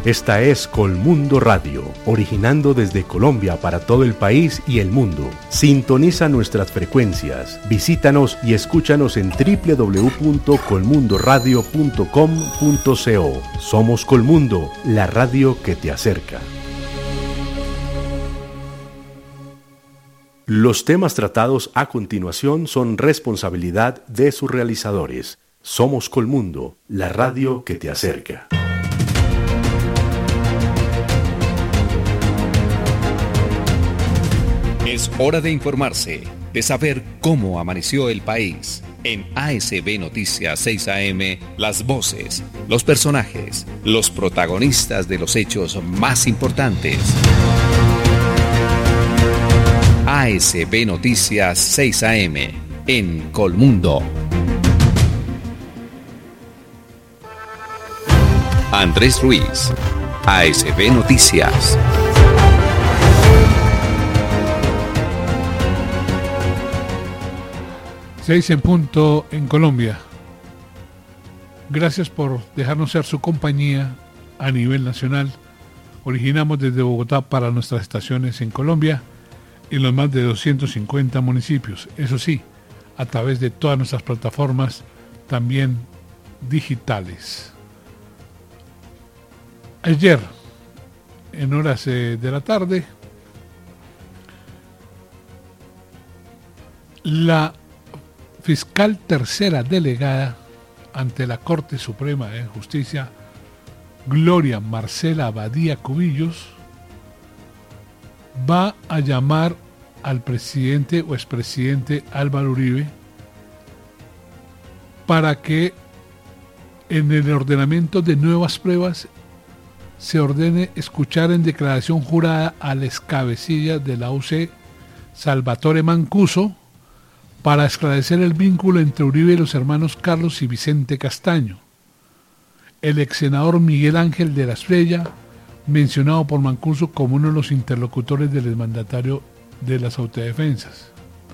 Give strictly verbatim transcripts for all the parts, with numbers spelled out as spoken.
Esta es Colmundo Radio, originando desde Colombia para todo el país y el mundo. Sintoniza nuestras frecuencias, visítanos y escúchanos en doble u doble u doble u punto colmundo radio punto com punto co. Somos Colmundo, la radio que te acerca. Los temas tratados a continuación son responsabilidad de sus realizadores. Somos Colmundo, la radio que te acerca. Es hora de informarse, de saber cómo amaneció el país. En A S B Noticias seis A M, las voces, los personajes, los protagonistas de los hechos más importantes. A S B Noticias seis A M, en Colmundo. Andrés Ruiz, A S B Noticias. Seis en punto en Colombia. Gracias por dejarnos ser su compañía a nivel nacional. Originamos desde Bogotá para nuestras estaciones en Colombia y los más de doscientos cincuenta municipios. Eso sí, a través de todas nuestras plataformas, también digitales. Ayer, en horas eh, de la tarde, la fiscal tercera delegada ante la Corte Suprema de Justicia, Gloria Marcela Badía Cubillos, va a llamar al presidente o expresidente Álvaro Uribe para que en el ordenamiento de nuevas pruebas se ordene escuchar en declaración jurada al excabecilla de la U C, Salvatore Mancuso, para esclarecer el vínculo entre Uribe y los hermanos Carlos y Vicente Castaño. El ex senador Miguel Ángel de la Estrella, mencionado por Mancuso como uno de los interlocutores del exmandatario de las autodefensas.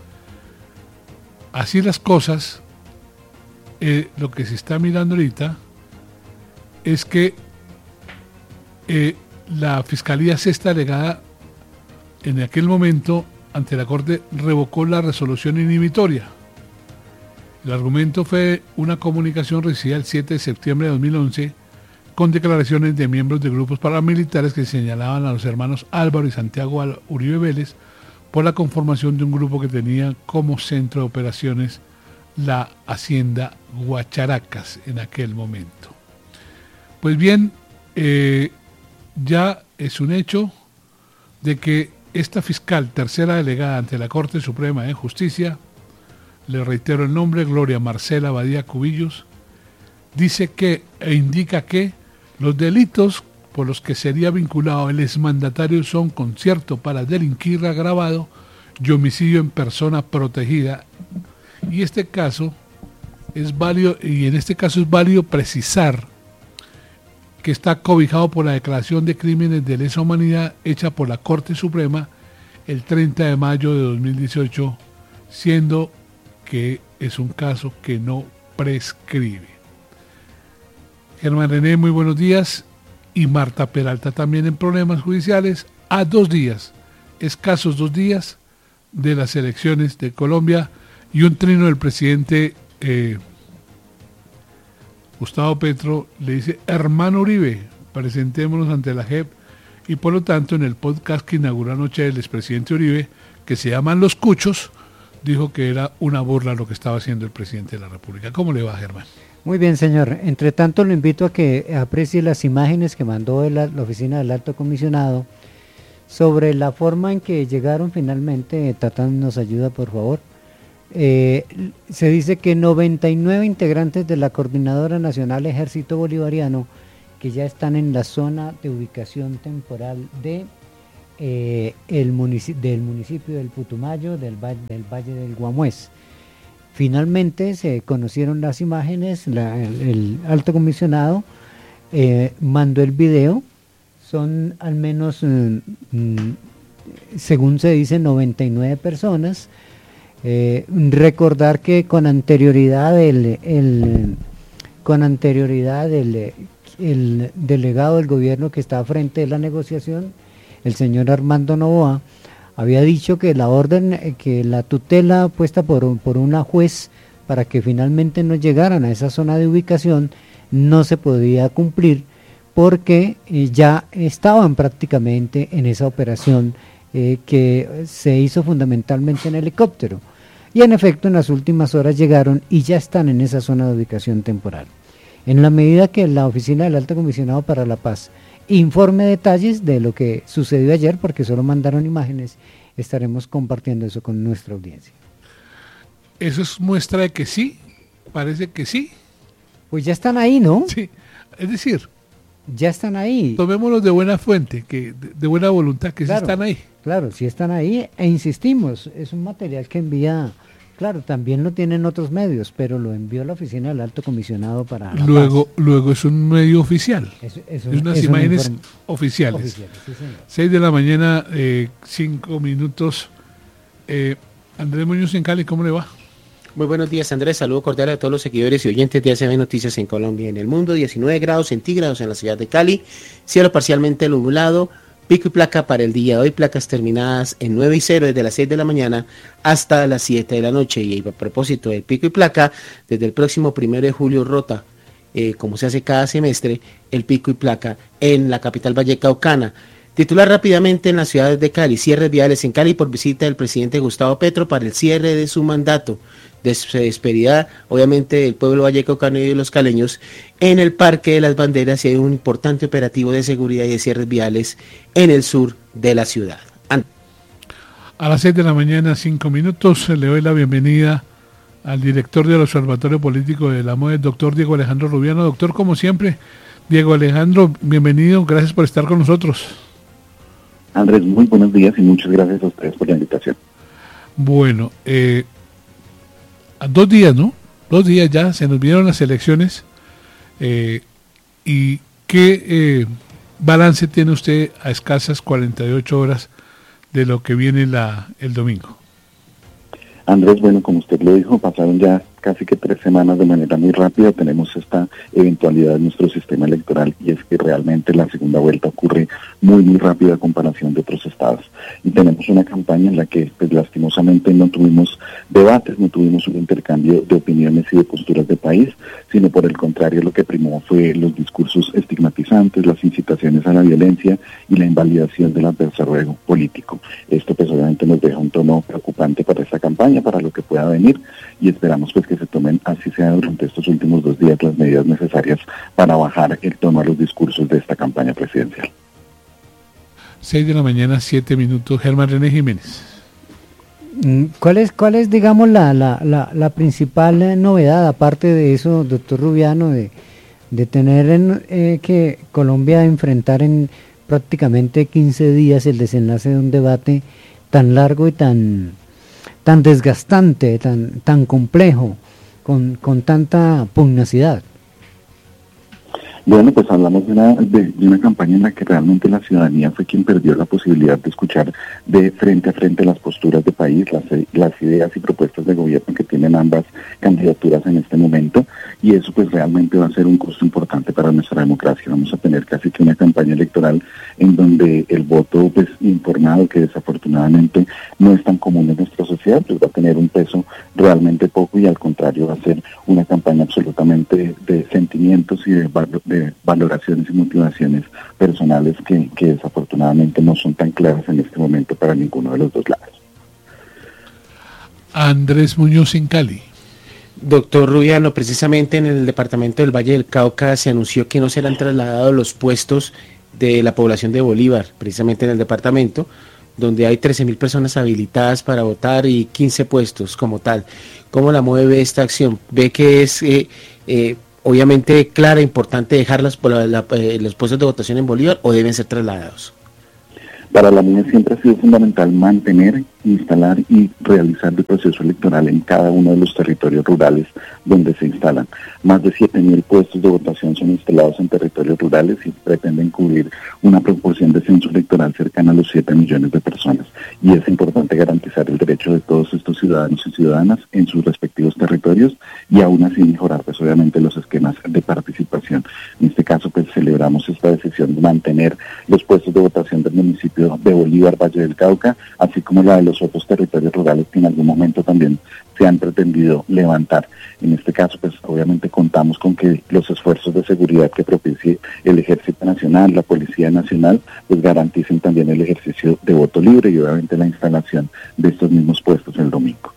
Así las cosas, eh, lo que se está mirando ahorita es que eh, la Fiscalía Sexta Delegada en aquel momento ante la Corte revocó la resolución inhibitoria. El argumento fue una comunicación recibida el siete de septiembre de dos mil once con declaraciones de miembros de grupos paramilitares que señalaban a los hermanos Álvaro y Santiago Uribe Vélez por la conformación de un grupo que tenía como centro de operaciones la hacienda Guacharacas en aquel momento. Pues bien, eh, ya es un hecho de que esta fiscal tercera delegada ante la Corte Suprema de Justicia, le reitero el nombre, Gloria Marcela Badía Cubillos, dice que e indica que los delitos por los que sería vinculado el exmandatario son concierto para delinquir agravado y homicidio en persona protegida. Y este caso es válido, y en este caso es válido precisar que está cobijado por la declaración de crímenes de lesa humanidad hecha por la Corte Suprema el treinta de mayo de dos mil dieciocho, siendo que es un caso que no prescribe. Germán René, muy buenos días, y Marta Peralta también en problemas judiciales, a dos días, escasos dos días de las elecciones de Colombia y un trino del presidente eh, Gustavo Petro le dice: hermano Uribe, presentémonos ante la J E P, y por lo tanto en el podcast que inauguró anoche el expresidente Uribe, que se llaman Los Cuchos, dijo que era una burla lo que estaba haciendo el presidente de la República. ¿Cómo le va, Germán? Muy bien, señor. Entre tanto, lo invito a que aprecie las imágenes que mandó la, la oficina del Alto Comisionado sobre la forma en que llegaron finalmente. Tatán nos ayuda, por favor. Eh, se dice que noventa y nueve integrantes de la Coordinadora Nacional Ejército Bolivariano que ya están en la zona de ubicación temporal de, eh, el munici- del municipio del Putumayo, del, va- del Valle del Guamués. Finalmente se conocieron las imágenes, la, el, el Alto Comisionado eh, mandó el video, son al menos, mm, mm, según se dice, noventa y nueve personas. Eh, recordar que con anterioridad el, el con anterioridad el, el delegado del gobierno que está frente de la negociación, el señor Armando Novoa, había dicho que la orden, que la tutela puesta por, por una juez para que finalmente no llegaran a esa zona de ubicación no se podía cumplir porque eh, ya estaban prácticamente en esa operación eh, que se hizo fundamentalmente en helicóptero. Y en efecto en las últimas horas llegaron y ya están en esa zona de ubicación temporal. En la medida que la Oficina del Alto Comisionado para la Paz informe detalles de lo que sucedió ayer, porque solo mandaron imágenes, estaremos compartiendo eso con nuestra audiencia. Eso es muestra de que sí, parece que sí. Pues ya están ahí, ¿no? Sí, es decir, ya están ahí. Tomémoslos de buena fuente, que de, de buena voluntad, que claro, sí están ahí. Claro, sí están ahí, e insistimos, es un material que envía, claro, también lo tienen otros medios, pero lo envió la Oficina del Alto Comisionado para la Luego, Paz. Luego es un medio oficial, es, es, un, es unas es imágenes inform... oficiales. oficiales. Sí, Seis de la mañana, eh, cinco minutos. Eh, Andrés Muñoz en Cali, ¿cómo le va? Muy buenos días, Andrés. Saludo cordial a todos los seguidores y oyentes de A C B Noticias en Colombia y en el mundo. diecinueve grados centígrados en la ciudad de Cali, cielo parcialmente nublado, pico y placa para el día de hoy, placas terminadas en nueve y cero desde las seis de la mañana hasta las siete de la noche. Y a propósito del pico y placa, desde el próximo primero de julio rota, eh, como se hace cada semestre, el pico y placa en la capital vallecaucana. Titular rápidamente en las ciudades de Cali, cierres viales en Cali por visita del presidente Gustavo Petro para el cierre de su mandato. Se despedirá obviamente del pueblo vallecaucano y de los caleños en el Parque de las Banderas y hay un importante operativo de seguridad y de cierres viales en el sur de la ciudad. A las seis de la mañana, cinco minutos, le doy la bienvenida al director del Observatorio Político de la M O E, el doctor Diego Alejandro Rubiano. Doctor, como siempre, Diego Alejandro, bienvenido, gracias por estar con nosotros. Andrés, muy buenos días y muchas gracias a ustedes por la invitación. Bueno, eh, a dos días, ¿no? Dos días ya se nos vinieron las elecciones. Eh, ¿Y qué eh, balance tiene usted a escasas cuarenta y ocho horas de lo que viene la, el domingo? Andrés, bueno, como usted lo dijo, pasaron ya casi que tres semanas de manera muy rápida. Tenemos esta eventualidad en nuestro sistema electoral y es que realmente la segunda vuelta ocurre muy, muy rápida a comparación de otros estados. Y tenemos una campaña en la que, pues lastimosamente, no tuvimos debates, no tuvimos un intercambio de opiniones y de posturas de país, sino por el contrario, lo que primó fue los discursos estigmatizantes, las incitaciones a la violencia y la invalidación del adversario político. Esto, pues obviamente, nos deja un tono preocupante para esta campaña, para lo que pueda venir, y esperamos pues que se tomen, así sea durante estos últimos dos días, las medidas necesarias para bajar el tono a los discursos de esta campaña presidencial. Seis de la mañana, siete minutos. Germán René Jiménez. ¿Cuál es, cuál es digamos, la, la, la, la principal novedad, aparte de eso, doctor Rubiano, de, de tener en, eh, que Colombia enfrentar en prácticamente quince días el desenlace de un debate tan largo y tan... tan desgastante, tan tan complejo, con, con tanta pugnacidad? Bueno, pues hablamos de una, de, de una campaña en la que realmente la ciudadanía fue quien perdió la posibilidad de escuchar de frente a frente las posturas de país, las, las ideas y propuestas de gobierno que tienen ambas candidaturas en este momento, y eso pues realmente va a ser un costo importante para nuestra democracia. Vamos a tener casi que una campaña electoral en donde el voto pues informado, que desafortunadamente no es tan común en nuestra sociedad, pues va a tener un peso realmente poco, y al contrario va a ser una campaña absolutamente de sentimientos y de, de valoraciones y motivaciones personales que, que desafortunadamente no son tan claras en este momento para ninguno de los dos lados. Andrés Muñoz en Cali. Doctor Rubiano, precisamente en el departamento del Valle del Cauca se anunció que no serán trasladados los puestos de la población de Bolívar, precisamente en el departamento, donde hay trece mil personas habilitadas para votar y quince puestos como tal. ¿Cómo la mueve esta acción? ¿Ve que es eh, eh, obviamente clara, importante dejar las, la, la, eh, los puestos de votación en Bolívar o deben ser trasladados? Para la M U E siempre ha sido fundamental mantener instalar y realizar el proceso electoral en cada uno de los territorios rurales donde se instalan. Más de siete mil puestos de votación son instalados en territorios rurales y pretenden cubrir una proporción de censo electoral cercana a los siete millones de personas. Y es importante garantizar el derecho de todos estos ciudadanos y ciudadanas en sus respectivos territorios y aún así mejorar pues obviamente los esquemas de participación. En este caso pues celebramos esta decisión de mantener los puestos de votación del municipio de Bolívar, Valle del Cauca, así como la de los otros territorios rurales que en algún momento también se han pretendido levantar. En este caso, pues obviamente contamos con que los esfuerzos de seguridad que propicie el Ejército Nacional, la Policía Nacional, pues garanticen también el ejercicio de voto libre y obviamente la instalación de estos mismos puestos el domingo.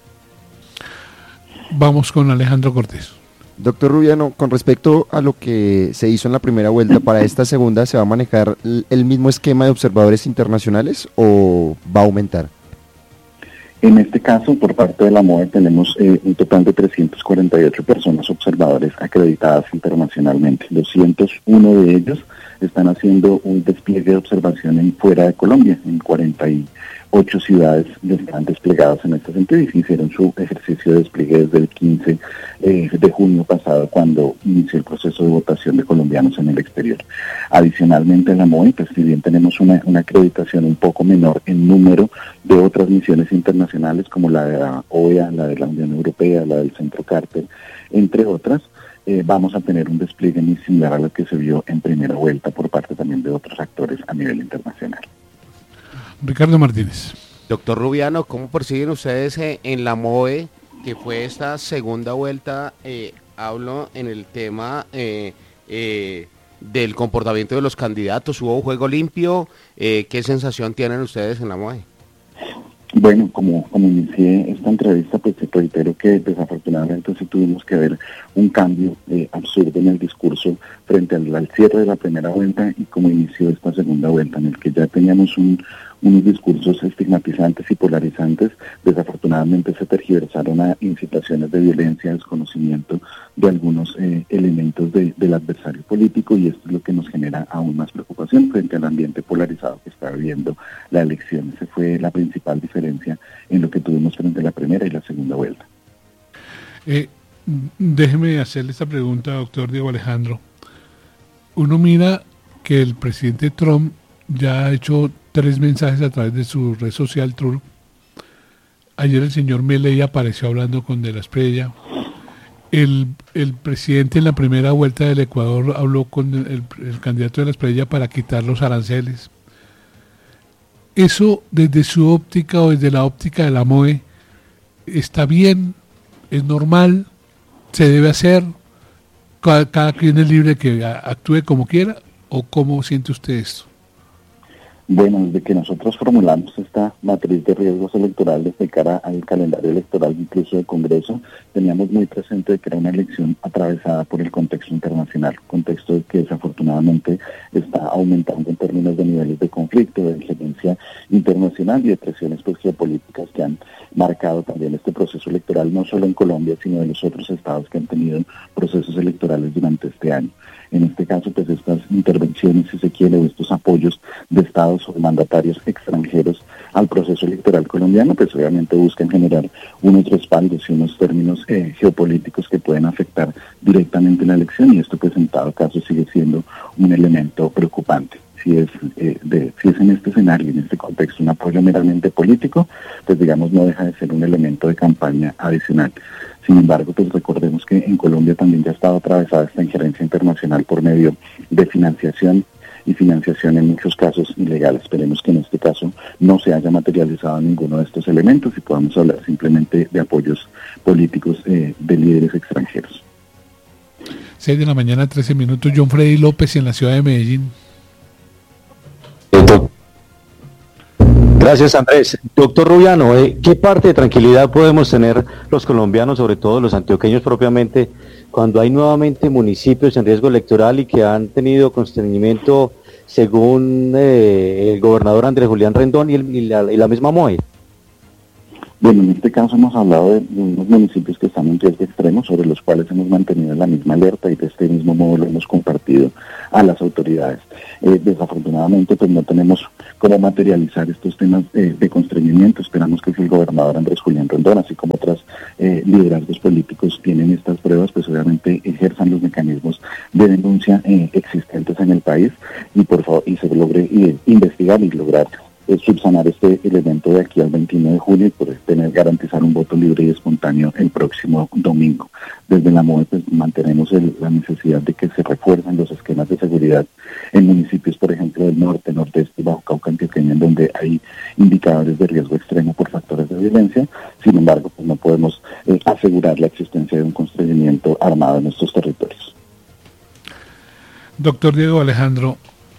Vamos con Alejandro Cortés. Doctor Rubiano, con respecto a lo que se hizo en la primera vuelta, para esta segunda, ¿se va a manejar el mismo esquema de observadores internacionales o va a aumentar? En este caso, por parte de la M O E, tenemos eh, un total de trescientas cuarenta y ocho personas observadores acreditadas internacionalmente. doscientos uno de ellos están haciendo un despliegue de observación en fuera de Colombia, en cuarenta y ocho ciudades ya están desplegados en este sentido y hicieron su ejercicio de despliegue desde el quince eh, de junio pasado, cuando inició el proceso de votación de colombianos en el exterior. Adicionalmente, en la M O E, pues si bien tenemos una, una acreditación un poco menor en número de otras misiones internacionales, como la de la O E A, la de la Unión Europea, la del Centro Carter, entre otras, eh, vamos a tener un despliegue muy similar a lo que se vio en primera vuelta por parte también de otros actores a nivel internacional. Ricardo Martínez. Doctor Rubiano, ¿cómo persiguen ustedes eh, en la M O E, que fue esta segunda vuelta? Eh, hablo en el tema eh, eh, del comportamiento de los candidatos. ¿Hubo juego limpio? Eh, ¿Qué sensación tienen ustedes en la M O E? Bueno, como, como inicié esta entrevista, pues te reitero que desafortunadamente sí tuvimos que ver un cambio eh, absurdo en el discurso frente al, al cierre de la primera vuelta y como inició esta segunda vuelta, en el que ya teníamos un, unos discursos estigmatizantes y polarizantes. Desafortunadamente se tergiversaron a incitaciones de violencia, desconocimiento de algunos eh, elementos de, del adversario político, y esto es lo que nos genera aún más preocupación frente al ambiente polarizado que está viviendo la elección. Esa fue la principal diferencia en lo que tuvimos frente a la primera y la segunda vuelta. Eh, déjeme hacerle esta pregunta, doctor Diego Alejandro. Uno mira que el presidente Trump ya ha hecho tres mensajes a través de su red social Truth. Ayer el señor Milei apareció hablando con De la Espriella. El, el presidente en la primera vuelta del Ecuador habló con el, el candidato De la Espriella para quitar los aranceles. Eso, desde su óptica o desde la óptica de la M O E, ¿está bien? ¿Es normal? ¿Se debe hacer? ¿Cada, cada quien es libre que actúe como quiera? ¿O cómo siente usted esto? Bueno, desde que nosotros formulamos esta matriz de riesgos electorales de cara al calendario electoral, incluso del Congreso, teníamos muy presente que era una elección atravesada por el contexto internacional, contexto que desafortunadamente está aumentando en términos de niveles de conflicto, de injerencia internacional y de presiones pues, geopolíticas que han marcado también este proceso electoral, no solo en Colombia, sino en los otros estados que han tenido procesos electorales durante este año. En este caso, pues estas intervenciones, si se quiere, o estos apoyos de estados o mandatarios extranjeros al proceso electoral colombiano, pues obviamente buscan generar unos respaldos y unos términos eh, geopolíticos que pueden afectar directamente la elección, y esto pues en todo caso sigue siendo un elemento preocupante. Si es, eh, de, si es en este escenario, en este contexto, un apoyo meramente político, pues digamos no deja de ser un elemento de campaña adicional. Sin embargo, pues recordemos que en Colombia también ya ha estado atravesada esta injerencia internacional por medio de financiación y financiación en muchos casos ilegal. Esperemos que en este caso no se haya materializado ninguno de estos elementos y podamos hablar simplemente de apoyos políticos eh, de líderes extranjeros. seis de la mañana, trece minutos. John Freddy López en la ciudad de Medellín. Gracias, Andrés. Doctor Rubiano, eh, ¿qué parte de tranquilidad podemos tener los colombianos, sobre todo los antioqueños propiamente, cuando hay nuevamente municipios en riesgo electoral y que han tenido constreñimiento según eh, el gobernador Andrés Julián Rendón y, el, y, la, y la misma M O E? Bueno, en este caso hemos hablado de, de unos municipios que están en riesgo extremo, sobre los cuales hemos mantenido la misma alerta y de este mismo modo lo hemos compartido a las autoridades. Eh, desafortunadamente, pues no tenemos cómo materializar estos temas eh, de constreñimiento. Esperamos que si el gobernador Andrés Julián Rendón, así como otros eh, liderazgos políticos tienen estas pruebas, pues obviamente ejerzan los mecanismos de denuncia eh, existentes en el país y por favor y se logre eh, investigar y lograr Eh, subsanar este elemento de aquí al veintiuno de julio y poder tener, garantizar un voto libre y espontáneo el próximo domingo. Desde la M O E pues, mantenemos el, la necesidad de que se refuercen los esquemas de seguridad en municipios, por ejemplo, del norte, nordeste y Bajo Cauca Antioqueño, en donde hay indicadores de riesgo extremo por factores de violencia. Sin embargo, pues no podemos eh, asegurar la existencia de un constreñimiento armado en estos territorios. Doctor Diego Alejandro,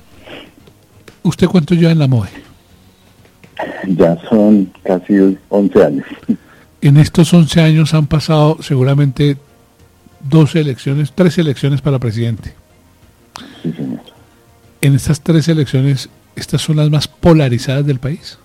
¿usted cuánto lleva en la M O E? Ya son casi once años. En estos once años han pasado seguramente dos elecciones, tres elecciones para presidente. Sí, señor. En estas tres elecciones, ¿estas son las más polarizadas del país?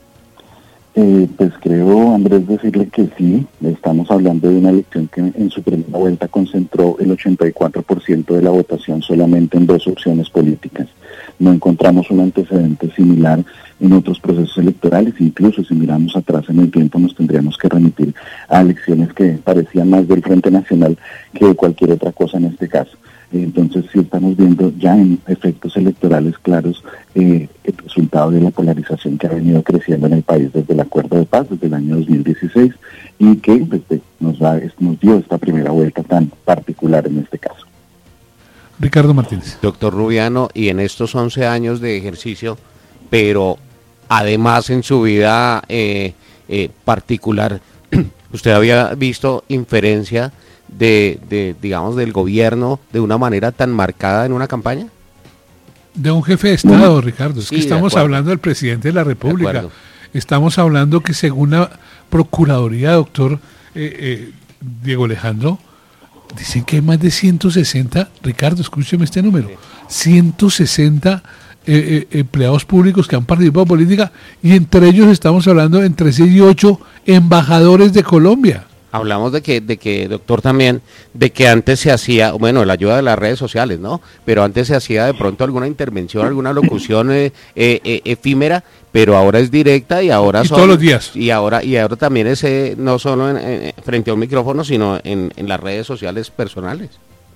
Eh, pues creo, Andrés, decirle que sí. Estamos hablando de una elección que en su primera vuelta concentró el ochenta y cuatro por ciento de la votación solamente en dos opciones políticas. No encontramos un antecedente similar en otros procesos electorales. Incluso si miramos atrás en el tiempo nos tendríamos que remitir a elecciones que parecían más del Frente Nacional que de cualquier otra cosa en este caso. Entonces sí estamos viendo ya en efectos electorales claros eh, el resultado de la polarización que ha venido creciendo en el país desde el Acuerdo de Paz, desde el año dos mil dieciséis, y que desde, nos, da, nos dio esta primera vuelta tan particular en este caso. Ricardo Martínez. Doctor Rubiano, y en estos once años de ejercicio, pero además en su vida eh, eh, particular, ¿usted había visto inferencia de, de, digamos, del gobierno de una manera tan marcada en una campaña? De un jefe de Estado, no. Ricardo, es Sí, que estamos de hablando del presidente de la República. De Estamos hablando que según la Procuraduría, doctor eh, eh, Diego Alejandro, dicen que hay más de ciento sesenta, Ricardo, escúcheme este número, ciento sesenta eh, eh, empleados públicos que han participado en política, y entre ellos estamos hablando entre seis y ocho embajadores de Colombia. Hablamos de que, de que, doctor, también, de que antes se hacía, bueno, la ayuda de las redes sociales, ¿no? Pero antes se hacía de pronto alguna intervención, alguna locución eh, eh, eh, efímera, pero ahora es directa y ahora y son, todos los días. Y ahora, y ahora también es eh, no solo en, en, frente a un micrófono, sino en, en las redes sociales personales.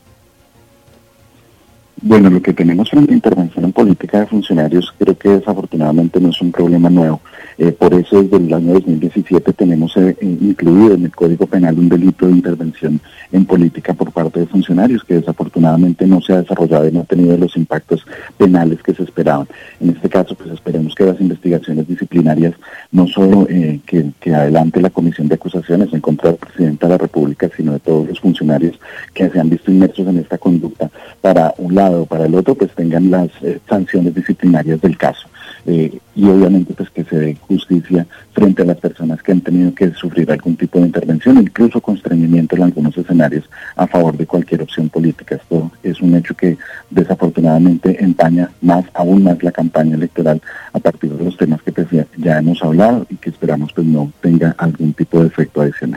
Bueno, lo que tenemos frente a intervención en política de funcionarios creo que desafortunadamente no es un problema nuevo. Eh, por eso desde el año dos mil diecisiete tenemos eh, incluido en el Código Penal un delito de intervención en política por parte de funcionarios que desafortunadamente no se ha desarrollado y no ha tenido los impactos penales que se esperaban. En este caso, pues esperemos que las investigaciones disciplinarias, no solo eh, que, que adelante la Comisión de Acusaciones en contra del Presidente de la República, sino de todos los funcionarios que se han visto inmersos en esta conducta, para un lado o para el otro, pues tengan las eh, sanciones disciplinarias del caso. Eh, y obviamente pues que se dé justicia frente a las personas que han tenido que sufrir algún tipo de intervención, incluso constreñimiento en algunos escenarios a favor de cualquier opción política. Esto es un hecho que desafortunadamente empaña más, aún más la campaña electoral a partir de los temas que pues, ya, ya hemos hablado y que esperamos pues no tenga algún tipo de efecto adicional.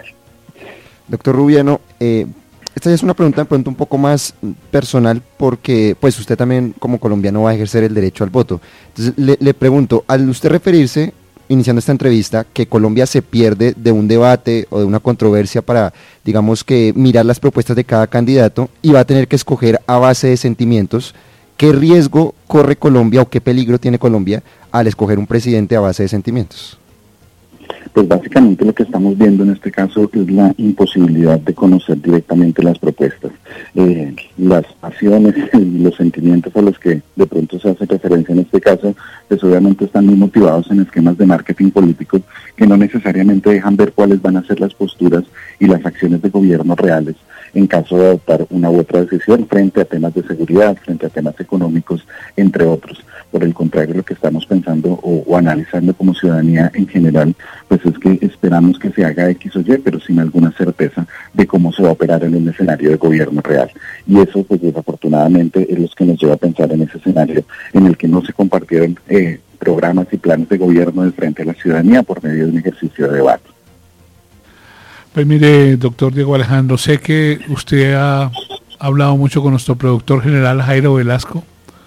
Doctor Rubiano, eh, esta ya es una pregunta de pronto un poco más personal porque pues usted también como colombiano va a ejercer el derecho al voto. Entonces le, le pregunto, al usted referirse, iniciando esta entrevista, que Colombia se pierde de un debate o de una controversia para, digamos que, mirar las propuestas de cada candidato y va a tener que escoger a base de sentimientos, ¿qué riesgo corre Colombia o qué peligro tiene Colombia al escoger un presidente a base de sentimientos? Pues básicamente lo que estamos viendo en este caso es la imposibilidad de conocer directamente las propuestas. Eh, las pasiones y los sentimientos a los que de pronto se hace referencia en este caso, pues obviamente están muy motivados en esquemas de marketing político que no necesariamente dejan ver cuáles van a ser las posturas y las acciones de gobierno reales en caso de adoptar una u otra decisión frente a temas de seguridad, frente a temas económicos, entre otros. Por el contrario, lo que estamos pensando o, o analizando como ciudadanía en general, pues es que esperamos que se haga X o Y, pero sin alguna certeza de cómo se va a operar en un escenario de gobierno real. Y eso, pues desafortunadamente, es lo que nos lleva a pensar en ese escenario en el que no se compartieron eh, programas y planes de gobierno de frente a la ciudadanía por medio de un ejercicio de debate. Pues mire, doctor Diego Alejandro, sé que usted ha hablado mucho con nuestro productor general Jairo Velasco.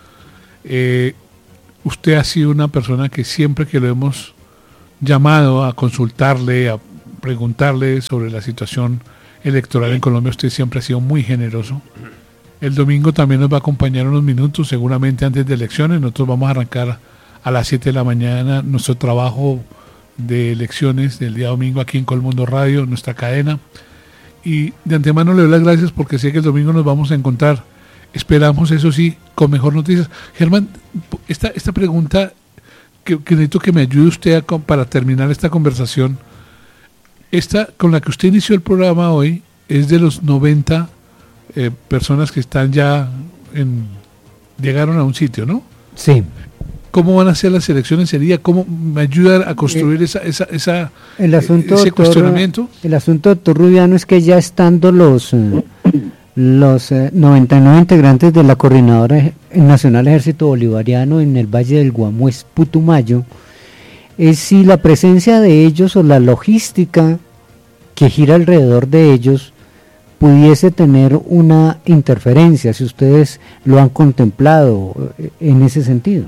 Eh, usted ha sido una persona que siempre que lo hemos llamado a consultarle, a preguntarle sobre la situación electoral en Colombia, usted siempre ha sido muy generoso. El domingo también nos va a acompañar unos minutos, seguramente antes de elecciones. Nosotros vamos a arrancar a las siete de la mañana nuestro trabajo de elecciones del día domingo aquí en Colmundo Radio, nuestra cadena. Y de antemano le doy las gracias porque sé que el domingo nos vamos a encontrar. Esperamos, eso sí, con mejor noticias. Germán, esta, esta pregunta que, que necesito que me ayude usted a, para terminar esta conversación. Esta con la que usted inició el programa hoy es de los noventa eh, personas que están ya en, llegaron a un sitio, ¿no? Sí. ¿Cómo van a ser las elecciones? ¿Sería cómo me ayuda a construir esa, esa, esa, el asunto, ese doctor, cuestionamiento? El asunto, doctor Rubiano, es que ya estando los, eh, los eh, noventa y nueve integrantes de la Coordinadora Nacional Ejército Bolivariano en el Valle del Guamués, Putumayo, es si la presencia de ellos o la logística que gira alrededor de ellos pudiese tener una interferencia, si ustedes lo han contemplado en ese sentido.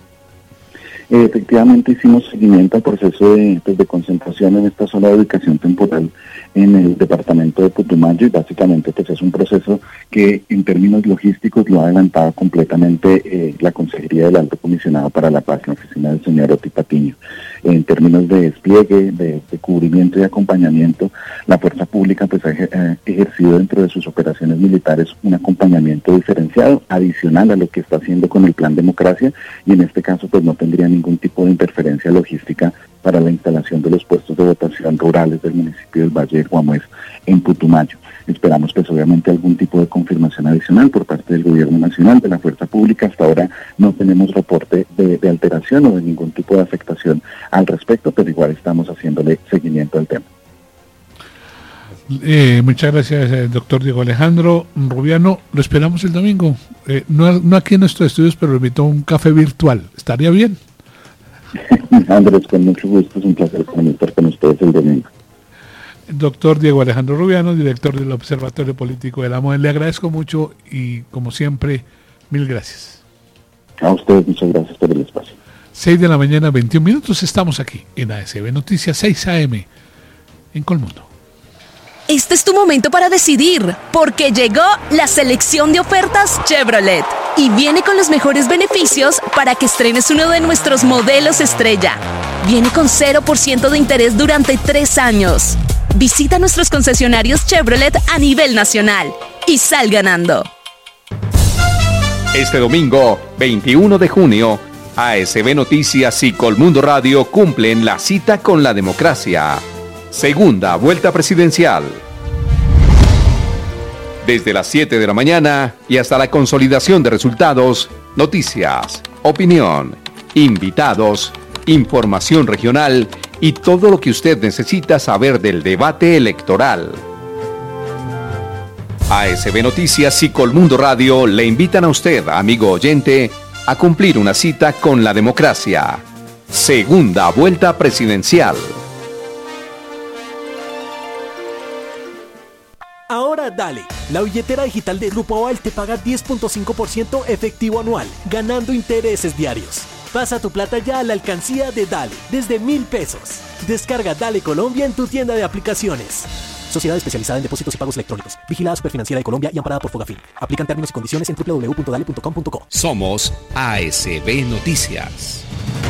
Eh, efectivamente hicimos seguimiento al proceso de, pues, de concentración en esta zona de ubicación temporal en el departamento de Putumayo y básicamente pues es un proceso que en términos logísticos lo ha adelantado completamente eh, la Consejería del Alto Comisionado para la Paz, la oficina del señor Oti Patiño. En términos de despliegue, de, de cubrimiento y acompañamiento, la fuerza pública pues ha eh, ejercido dentro de sus operaciones militares un acompañamiento diferenciado, adicional a lo que está haciendo con el Plan Democracia, y en este caso pues no tendría ningún tipo de interferencia logística para la instalación de los puestos de votación rurales del municipio del Valle del Guamués en Putumayo. Esperamos pues obviamente algún tipo de confirmación adicional por parte del Gobierno Nacional, de la Fuerza Pública. Hasta ahora no tenemos reporte de, de alteración o de ningún tipo de afectación al respecto, pero igual estamos haciéndole seguimiento al tema. Eh, muchas gracias, eh, doctor Diego Alejandro Rubiano. Lo esperamos el domingo. Eh, no, no aquí en nuestros estudios, pero lo invito a un café virtual. ¿Estaría bien? Andrés, con mucho gusto, es un placer estar con ustedes el domingo. Doctor Diego Alejandro Rubiano, director del Observatorio Político de la M O E. Le agradezco mucho y, como siempre, mil gracias. A ustedes, muchas gracias por el espacio. seis de la mañana, veintiún minutos, estamos aquí en A S B Noticias seis A M en Colmundo. Este es tu momento para decidir, porque llegó la selección de ofertas Chevrolet y viene con los mejores beneficios para que estrenes uno de nuestros modelos estrella. Viene con cero por ciento de interés durante tres años. Visita nuestros concesionarios Chevrolet a nivel nacional y sal ganando. Este domingo, veintiuno de junio, A S B Noticias y Colmundo Radio cumplen la cita con la democracia. Segunda vuelta presidencial. Desde las siete de la mañana y hasta la consolidación de resultados, noticias, opinión, invitados, información regional y todo lo que usted necesita saber del debate electoral. A S B Noticias y Colmundo Radio le invitan a usted, amigo oyente, a cumplir una cita con la democracia. Segunda vuelta presidencial. Ahora dale, la billetera digital de Grupo Aval te paga diez punto cinco por ciento efectivo anual, ganando intereses diarios. Pasa tu plata ya a la alcancía de Dale, desde mil pesos. Descarga Dale Colombia en tu tienda de aplicaciones. Sociedad especializada en depósitos y pagos electrónicos. Vigilada Superfinanciera de Colombia y amparada por Fogafín. Aplican términos y condiciones en doble u doble u doble u punto dale punto com punto co. Somos A S B Noticias.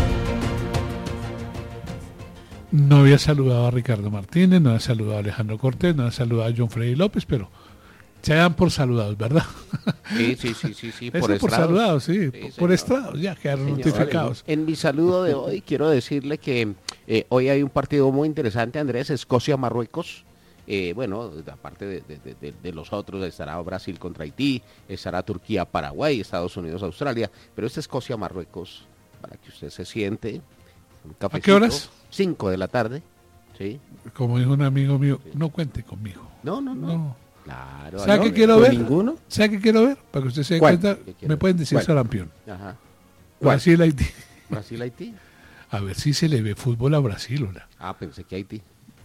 No había saludado a Ricardo Martínez, no había saludado a Alejandro Cortés, no había saludado a John Freddy López, pero se dan por saludados, ¿verdad? Sí, sí, sí, sí, sí por, por saludados, sí, sí por, por estrados, ya quedaron señor, notificados. En, en mi saludo de hoy quiero decirle que eh, hoy hay un partido muy interesante, Andrés, Escocia-Marruecos. Eh, bueno, aparte de, de, de, de los otros, estará Brasil contra Haití, estará Turquía-Paraguay, Estados Unidos-Australia, pero este Escocia-Marruecos, para que usted se siente. Un cafecito, ¿a qué horas? cinco de la tarde, ¿sí? Como dijo un amigo mío, no cuente conmigo. No, no, no. no. Claro. ¿Sabe no, qué quiero ver? Ninguno. ¿Sabe qué quiero ver? Para que usted se dé cuenta, me pueden decir sarampión. Ajá. Brasil-Haití. Brasil-Haití. A ver si se le ve fútbol a Brasil, ¿o no? Ah, pensé que Haití.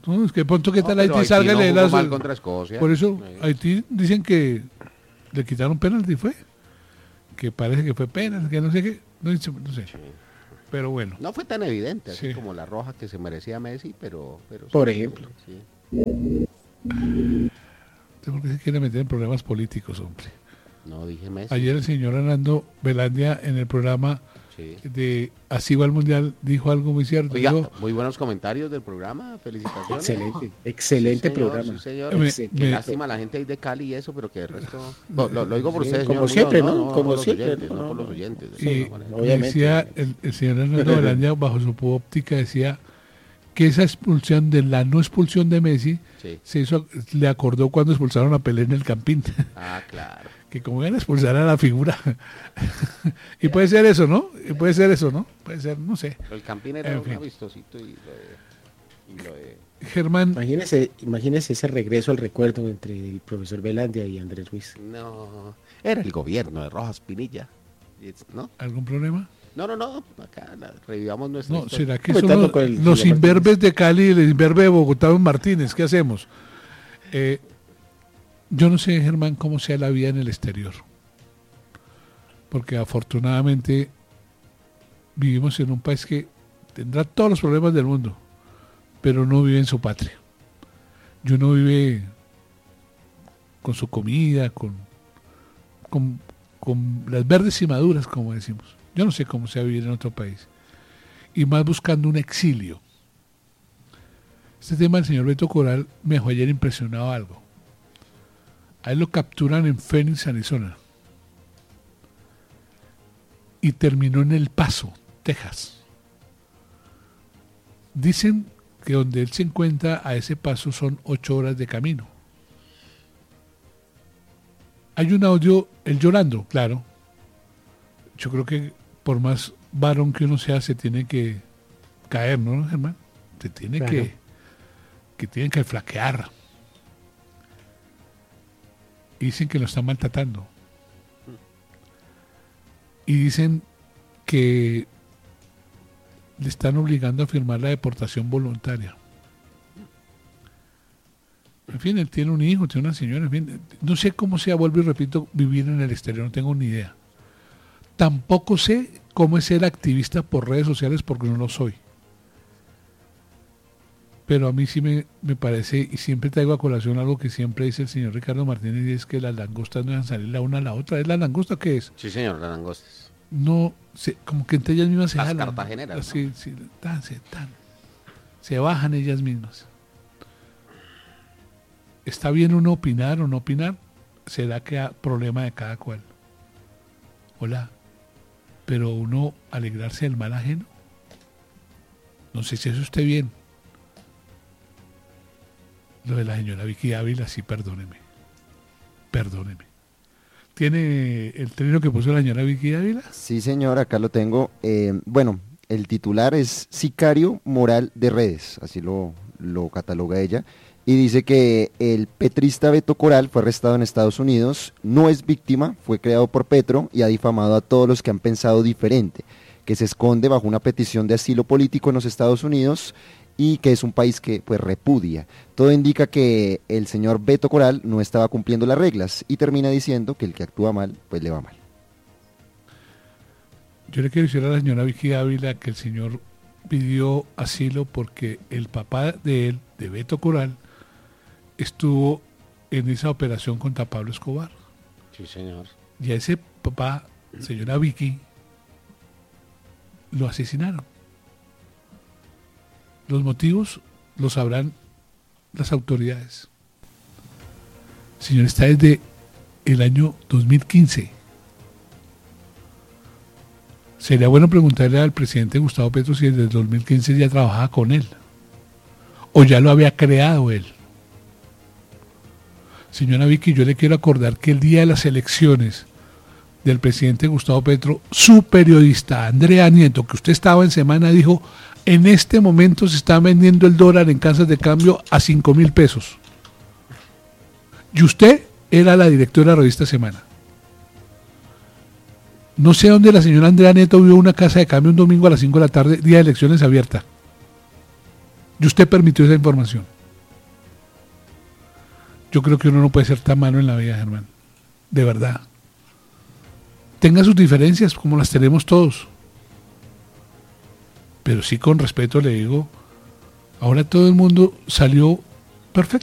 No, es que pronto que No, tal pero Haití Haití salga no y le jugó las- mal contra Escocia. Por eso Sí. Haití dicen que le quitaron penalti, fue. Que parece que fue penalti, que no sé qué. No, sé, no sé. Pero bueno. No fue tan evidente, así Sí. como la roja que se merecía Messi, pero... pero Por sí, ejemplo. sí. ¿Por qué se quiere meter en problemas políticos, hombre? No dije Messi. Ayer el señor Hernando Velandia en el programa Sí. de Así va el Mundial dijo algo muy cierto. Oiga, Dijo, muy buenos comentarios del programa, felicitaciones. Excelente, excelente Sí, señor, programa. sí, señor. Me- Qué me- lástima la gente ahí de Cali y eso, pero que el resto... Lo, lo- lo digo por Sí, ustedes, como señor siempre, Muñoz, ¿no? no, Como por los siempre, oyentes, no, no por los no. oyentes. de y alguna manera. obviamente. decía el, el señor Hernando Velandia bajo su óptica decía que esa expulsión de la no expulsión de Messi Sí. se hizo, le acordó cuando expulsaron a Pelé en el Campín. Ah, claro. Que como iban a expulsar a la figura. Y puede ser eso, ¿no? Y puede ser eso, ¿no? Puede ser, no sé. Pero el Campín era En un fin. avistosito y lo de... y lo de- Germán, Imagínese, imagínese ese regreso al recuerdo entre el profesor Velandia y Andrés Ruiz. No, era el gobierno de Rojas Pinilla, ¿no? ¿algún problema? No, no, no, acá la- revivamos nuestra No, historia. ¿será que son Comentando los, con el los señor imberbes de Cali y el imberbe de Bogotá, don Martínez? ¿Qué hacemos? Eh, yo no sé, Germán, cómo sea la vida en el exterior. Porque afortunadamente vivimos en un país que tendrá todos los problemas del mundo, pero no vive en su patria. Y uno vive con su comida, con, con, con las verdes y maduras, como decimos. Yo no sé cómo sea vivir en otro país. Y más buscando un exilio. Este tema del señor Beto Coral me dejó ayer impresionado algo. A él lo capturan en Phoenix, Arizona. Y terminó en El Paso, Texas. Dicen que donde él se encuentra a ese paso son ocho horas de camino. Hay un audio, él llorando, claro. Yo creo que por más varón que uno sea, se tiene que caer, ¿no, Germán? Se tiene Claro. que, que tienen que flaquear. Y dicen que lo están maltratando. Y dicen que le están obligando a firmar la deportación voluntaria. En fin, él tiene un hijo, tiene una señora, en fin, no sé cómo sea, vuelvo y repito, vivir en el exterior, no tengo ni idea. Tampoco sé cómo es ser activista por redes sociales porque no lo soy. Pero a mí sí me, me parece, y siempre traigo a colación algo que siempre dice el señor Ricardo Martínez, y es que las langostas no dejan salir la una a la otra. ¿Es la langosta qué es? Sí, señor, las langostas. No, se, como que entre ellas mismas se Las jalan. cartageneras, ¿no? Así, sí, tan, se, tan, se bajan ellas mismas. ¿Está bien uno opinar o no opinar? Será que hay problema de cada cual. Hola, pero uno alegrarse del mal ajeno. No sé si eso esté bien. Lo de la señora Vicky Ávila, sí, perdóneme. Perdóneme. ¿Tiene el trino que puso la señora Vicky Ávila? Sí, señor, acá lo tengo. Eh, bueno, el titular es Sicario Moral de Redes, así lo, lo cataloga ella. Y dice que el petrista Beto Coral fue arrestado en Estados Unidos, no es víctima, fue creado por Petro y ha difamado a todos los que han pensado diferente, que se esconde bajo una petición de asilo político en los Estados Unidos y que es un país que pues repudia. Todo indica que el señor Beto Coral no estaba cumpliendo las reglas y termina diciendo que el que actúa mal, pues le va mal. Yo le quiero decir a la señora Vicky Ávila que el señor pidió asilo porque el papá de él, de Beto Coral, estuvo en esa operación contra Pablo Escobar. Sí, señor. Y a ese papá, señora Vicky, lo asesinaron. Los motivos los sabrán las autoridades. El señor está desde el año dos mil quince. Sería bueno preguntarle al presidente Gustavo Petro si desde el dos mil quince ya trabajaba con él. O ya lo había creado él. Señora Vicky, yo le quiero acordar que el día de las elecciones del presidente Gustavo Petro, su periodista Andrea Nieto, que usted estaba en semana, dijo, en este momento se está vendiendo el dólar en casas de cambio a cinco mil pesos. Y usted era la directora de la revista Semana. No sé dónde la señora Andrea Nieto vio una casa de cambio un domingo a las cinco de la tarde, día de elecciones abierta. Y usted permitió esa información. yo creo que uno no puede ser tan malo en la vida, Germán. De verdad. Tenga sus diferencias, como las tenemos todos. Pero sí, con respeto le digo, ahora todo el mundo salió perfecto.